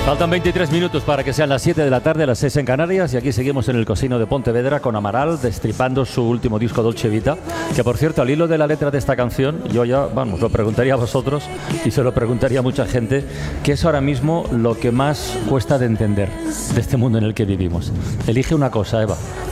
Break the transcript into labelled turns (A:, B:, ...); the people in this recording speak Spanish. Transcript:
A: Faltan 23 minutos para que sean las 7 de la tarde, las 6 en Canarias, y aquí seguimos en el Cosino de Pontevedra con Amaral destripando su último disco Dolce Vita, que por cierto, al hilo de la letra de esta canción, yo ya, vamos, lo preguntaría a vosotros y se lo preguntaría a mucha gente, ¿qué es ahora mismo lo que más cuesta de entender de este mundo en el que vivimos? Elige una cosa, Eva.